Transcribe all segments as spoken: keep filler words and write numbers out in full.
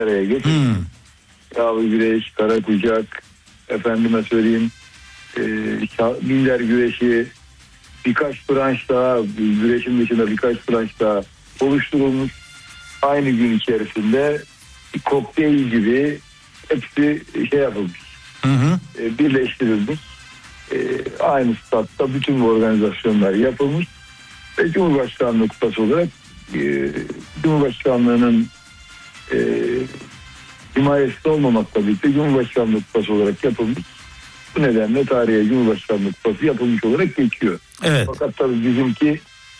araya getirdik. Hmm. Yağlı güreş, kara kucak, efendime söyleyeyim e, minder güreşi, birkaç branş daha, güreşin dışında birkaç branş daha oluşturulmuş. Aynı gün içerisinde bir kokteyl gibi hepsi şey yapılmış. Hı hı. E, birleştirilmiş. E, aynı statta bütün bu organizasyonlar yapılmış. Ve Cumhurbaşkanlığı Kupası olarak e, Cumhurbaşkanlığının e, himayesinde olmamakla birlikte Cumhurbaşkanlığı Kupası olarak yapılmış. Bu nedenle tarihe Cumhurbaşkanlığı Kupası yapılmış olarak geçiyor. Evet. Fakat tabii bizimki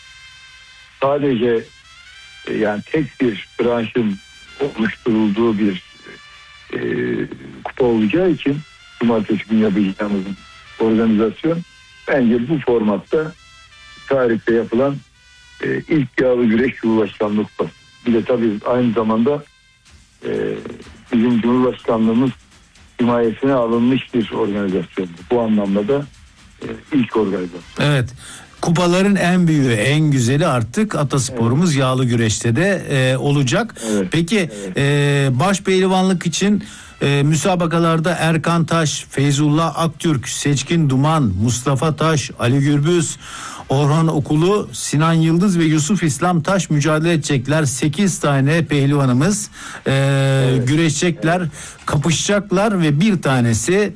sadece e, yani tek bir branşın oluşturulduğu bir e, kupa olacağı için cumartesi günü yapacağımız organizasyon bence bu formatta tarihte yapılan e, ilk yağlı güreş Cumhurbaşkanlığı Kupası. Bir de tabii aynı zamanda e, bizim Cumhurbaşkanlığımız himayesine alınmış bir organizasyon. Bu anlamda da e, ilk organizasyon. Evet. Kupaların en büyüğü, en güzeli artık atasporumuz evet. Yağlı güreşte de e, olacak. Evet. Peki evet. E, baş pehlivanlık için e, müsabakalarda Erkan Taş, Feyzullah Aktürk, Seçkin Duman, Mustafa Taş, Ali Gürbüz, Orhan Okulu, Sinan Yıldız ve Yusuf İslam Taş mücadele edecekler. sekiz tane pehlivanımız e, evet. güreşecekler, evet. kapışacaklar ve bir tanesi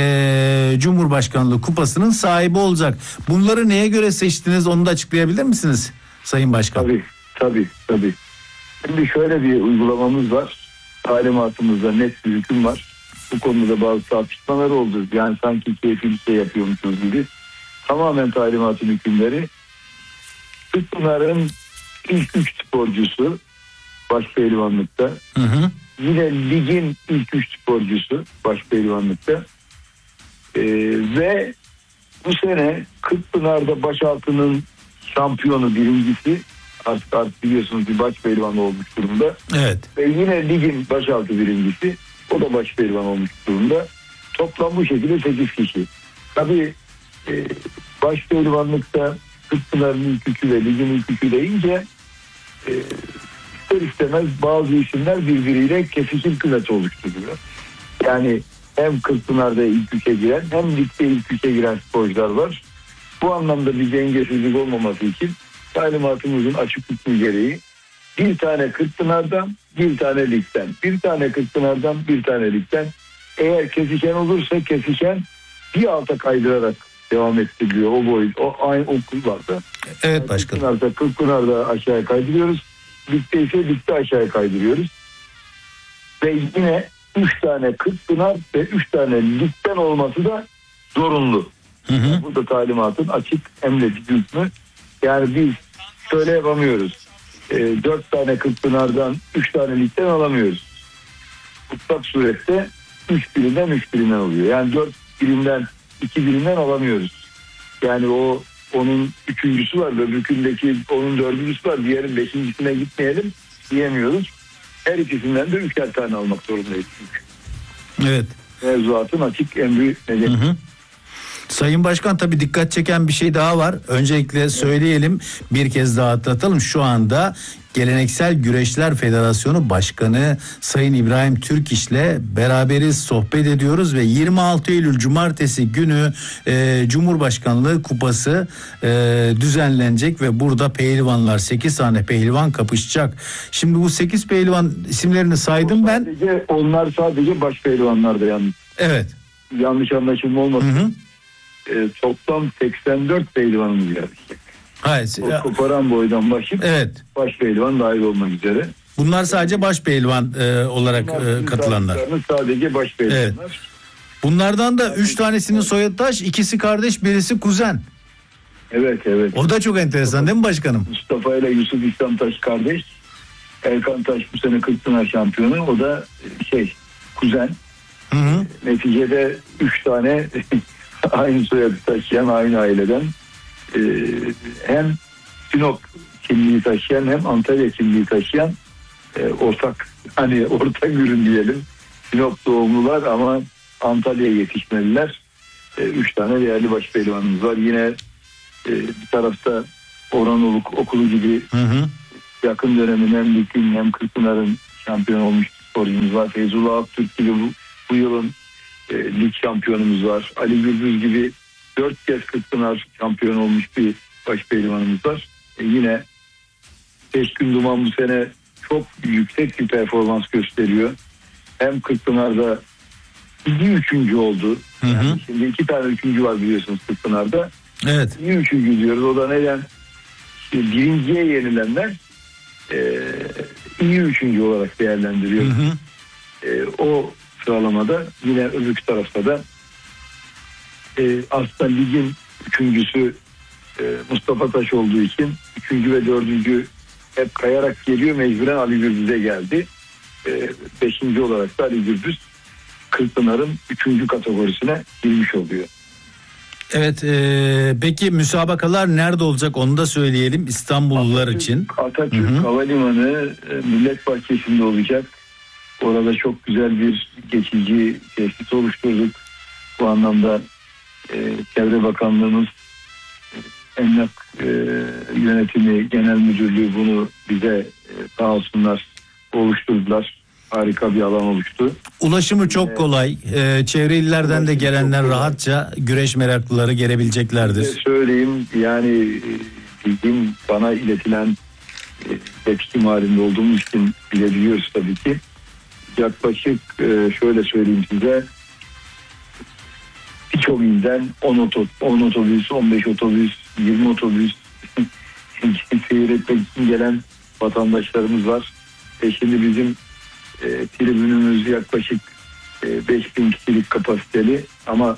e, Cumhurbaşkanlığı Kupası'nın sahibi olacak. Bunları neye göre seçtiniz, onu da açıklayabilir misiniz Sayın Başkan? Tabii, tabii, tabii. Şimdi şöyle bir uygulamamız var. Talimatımızda net bir hüküm var. Bu konuda bazı tartışmalar oldu. Yani sanki keyifli bir şey yapıyormuşuz gibi. Tamamen talimatın hükümleri. Kırkpınar'ın ilk üç sporcusu baş pehlivanlıkta. Hı hı. Yine ligin ilk üç sporcusu baş pehlivanlıkta. Ee, ve bu sene Kırkpınar'da başaltının şampiyonu birincisi artık, artık biliyorsunuz bir baş pehlivan olmuş durumda. Evet. Ve yine ligin başaltı birincisi, o da baş pehlivan olmuş durumda. Toplam bu şekilde sekiz kişi. Tabii e, baş pehlivanlıkta Kırkpınar'ın ilk üçü ve ligin ilk üçü deyince e, ister istemez bazı isimler birbiriyle kesişim kuvveti oluşturuyor. Yani hem Kırkpınar'da ilk üçe giren hem ligde ilk üçe giren sporcular var. Bu anlamda bir dengesizlik olmaması için talimatımızın açık hükmü gereği bir tane Kırkpınar'dan, bir tane ligden, bir tane Kırkpınar'dan, bir tane ligden, eğer kesişen olursa kesişen bir alta kaydırarak devam ettiriliyor o boyut, o aynı okullarda. Evet başkanım. Kırkpınar'da, Kırkpınar'da aşağıya kaydırıyoruz. Ligde ise ligde aşağıya kaydırıyoruz. Ve yine üç tane Kırkpınar ve üç tane ligden olması da zorunlu. Hı hı. Yani bu da talimatın açık emredici hükmü. Yani biz şöyle yapamıyoruz. E, dört tane Kırkpınar'dan üç tane ligden alamıyoruz. Mutlak surette üç birinden üç birinden oluyor. Yani dört birinden iki birinden alamıyoruz. Yani o onun üçüncüsü var, öbürkündeki onun dördüncüsü var, diğerin beşincisine gitmeyelim diyemiyoruz. Her ikisinden de üçer tane almak zorundayız çünkü. Evet. Mevzuatın açık emri nedeni. Hı hı. Sayın Başkan, tabii dikkat çeken bir şey daha var. Öncelikle söyleyelim, bir kez daha hatırlatalım. Şu anda Geleneksel Güreşler Federasyonu Başkanı Sayın İbrahim Türkiş'le beraberiz, sohbet ediyoruz ve yirmi altı Eylül Cumartesi günü e, Cumhurbaşkanlığı Kupası e, düzenlenecek ve burada pehlivanlar, sekiz tane pehlivan kapışacak. Şimdi bu sekiz pehlivan isimlerini saydım ben. Sadece, onlar sadece baş pehlivanlardı yani. Evet. Yanlış anlaşılma olmasın. Hı hı. E, toplam seksen dört pehlivanımız yarışacak. Hayır. O koparan boydan başlayıp evet. baş pehlivan dahil olmak üzere. Bunlar sadece baş pehlivan e, olarak e, katılanlar. Sadece baş pehlivanlar. Evet. Bunlardan da üç tanesinin soyadı Taş, ikisi kardeş, birisi kuzen. Evet evet. O da çok enteresan değil mi başkanım? Mustafa ile Yusuf İslam Taş kardeş. Erkan Taş bu sene Kırkpınar şampiyonu. O da şey kuzen. Hı hı. Neticede üç tane aynı soyadı taşıyan, aynı aileden e, hem Sinop kimliği taşıyan hem Antalya kimliği taşıyan e, ortak, hani ortak ürün diyelim. Sinop doğumlular ama Antalya'ya yetişmeliler. E, üç tane değerli baş pehlivanımız var. Yine e, bir tarafta Orhan Okulu gibi hı hı. yakın dönemin hem ligin hem Kırkpınar'ın şampiyon olmuş sporcumuz var. Feyzullah Aktürk gibi bu, bu yılın e, lig şampiyonumuz var. Ali Gürbüz gibi dört kez Kırkpınar şampiyon olmuş bir baş pehlivanımız var. E, yine Seçkin Duman bu sene çok yüksek bir performans gösteriyor. Hem Kırkpınar'da iyi üçüncü oldu. Hı hı. Yani şimdi iki tane üçüncü var biliyorsunuz Kırkpınar'da. Evet. İyi üçüncü diyoruz. O da neden? İşte birinciye yenilenler e, iyi üçüncü olarak değerlendiriyor. Hı hı. E, o sıralamada yine öbür tarafta da e, aslında ligin üçüncüsü e, Mustafa Taş olduğu için üçüncü ve dördüncü hep kayarak geliyor. Mecburen Ali Gürbüz'e geldi. E, beşinci olarak da Ali Gürbüz Kırkpınar'ın üçüncü kategorisine girmiş oluyor. Evet, e, peki müsabakalar nerede olacak onu da söyleyelim İstanbullular Atatürk, için. Atatürk Hı hı. Havalimanı e, Millet Bahçesi'nde olacak. Orada çok güzel bir geçici tesis oluşturduk. Bu anlamda e, Çevre Bakanlığımız, e, Emlak e, Yönetimi Genel Müdürlüğü bunu bize e, sağ olsunlar oluşturdular. Harika bir alan oluştu. Ulaşımı çok Evet. kolay. E, çevre illerden de Ulaşımı gelenler çok kolay. rahatça güreş meraklıları gelebileceklerdir. Size söyleyeyim yani e, bildiğim bana iletilen e, iletişim halinde olduğumuz için bilebiliyoruz tabii ki. Yaklaşık e, şöyle söyleyeyim size birçok ilden on otobüs, on beş otobüs, yirmi otobüs seyretmek için gelen vatandaşlarımız var. E şimdi bizim e, tribünümüz yaklaşık e, beş bin kişilik kapasiteli ama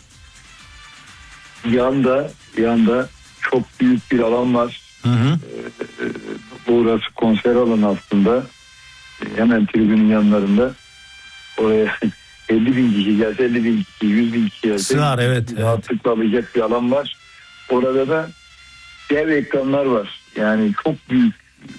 yanda yanda çok büyük bir alan var. Hı hı. E, e, burası konser alanı aslında. E, hemen tribünün yanlarında. Oraya elli bin kişi gelse elli bin kişi, yüz bin kişi gelse Sığar, evet, rahatlıkla alacak bir alan var. Orada da dev ekranlar var. Yani çok büyük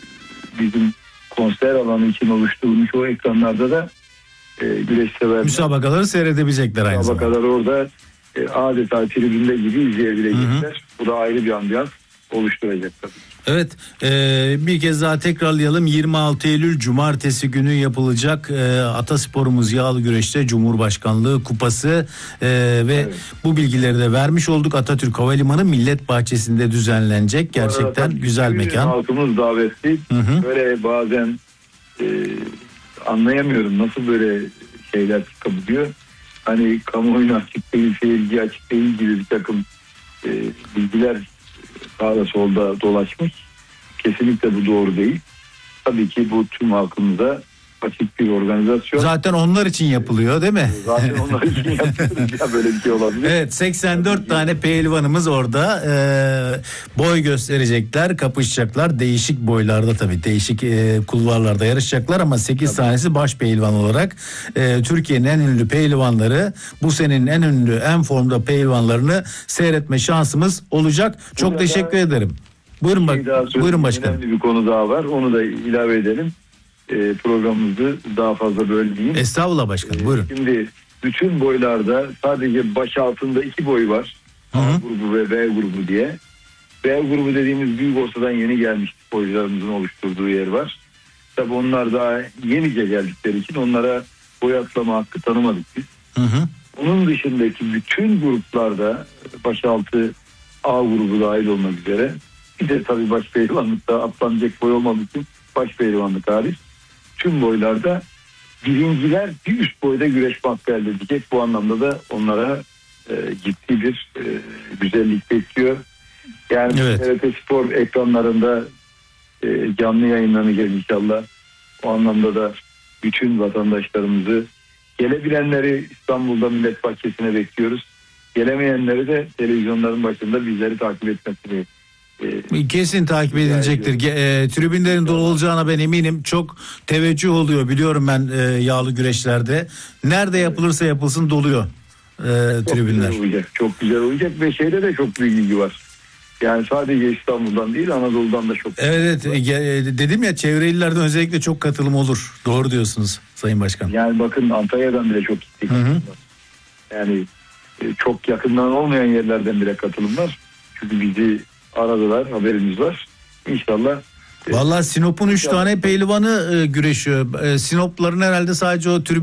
bizim konser alanı için oluşturulmuş o ekranlarda da e, güreş severler. Müsabakaları seyredebilecekler aynı zamanda. Müsabakaları orada e, adeta tribünde gibi izleyebilecekler. Hı hı. Bu da ayrı bir ambiyans oluşturacak tabii. Evet, e, bir kez daha tekrarlayalım. yirmi altı Eylül Cumartesi günü yapılacak e, Atasporumuz Yağlı Güreş'te Cumhurbaşkanlığı Kupası e, ve evet. Bu bilgileri de vermiş olduk. Atatürk Havalimanı Millet Bahçesi'nde düzenlenecek. Gerçekten güzel mekan. Halkımız davetli. Hı hı. Böyle bazen e, anlayamıyorum nasıl böyle şeyler çıkabiliyor. Hani kamuoyuna açık değil, seyirciye açık değil gibi bir takım e, bilgiler sağda solda dolaşmış. Kesinlikle bu doğru değil. Tabii ki bu tüm halkımıza açık bir organizasyon. Zaten onlar için yapılıyor değil mi? Zaten onlar için yapıyoruz ya, böyle bir şey olabilir. Evet, seksen dört tane pehlivanımız orada e, boy gösterecekler, kapışacaklar. Değişik boylarda tabii, değişik e, kulvarlarda yarışacaklar ama sekiz tabii. tanesi baş pehlivan olarak e, Türkiye'nin en ünlü pehlivanları, bu senenin en ünlü, en formda pehlivanlarını seyretme şansımız olacak. Çok Burada teşekkür ederim. Buyurun bak. Şey buyurun başkanım. Önemli bir konu daha var. Onu da ilave edelim. E, programımızı daha fazla bölmeyeyim. Estağfurullah başkanım. E, buyurun. Şimdi bütün boylarda sadece baş altında iki boy var. Hı hı. A grubu ve B grubu diye. B grubu dediğimiz Büyük Orsa'dan yeni gelmiş sporcularımızın oluşturduğu yer var. Tabi onlar daha yenice geldikleri için onlara boy atlama hakkı tanımadık biz. Hı hı. Onun dışındaki bütün gruplarda başaltı A grubu dahil olmak üzere, bir de tabii baş pehlivanlıkta atlanacak boy olmadığı için baş pehlivanlık hariç tüm boylarda birinciler bir üst boyda güreş hakkı elde edecek. Bu anlamda da onlara e, ciddi bir e, güzellik bekliyor. Yani evet. T R T Spor ekranlarında e, canlı yayınlanacak inşallah. O anlamda da bütün vatandaşlarımızı, gelebilenleri İstanbul'da Millet Bahçesi'ne bekliyoruz. Gelemeyenleri de televizyonların başında bizleri takip etmesini kesin takip edilecektir. E, tribünlerin dolu olacağına ben eminim. Çok teveccüh oluyor, biliyorum ben e, yağlı güreşlerde. Nerede yapılırsa yapılsın doluyor e, çok tribünler. Güzel olacak, çok güzel olacak ve şeyde de çok büyük ilgi var. Yani sadece İstanbul'dan değil, Anadolu'dan da çok. Evet, evet e, dedim ya, çevre illerden özellikle çok katılım olur. Doğru diyorsunuz Sayın Başkan. Yani bakın Antalya'dan bile çok gittik. Yani e, çok yakından olmayan yerlerden bile katılım var. Çünkü bizi aradılar, haberimiz var. İnşallah Vallahi Sinop'un üç tane pehlivanı e, güreşiyor. E, Sinopların herhalde sadece o tribün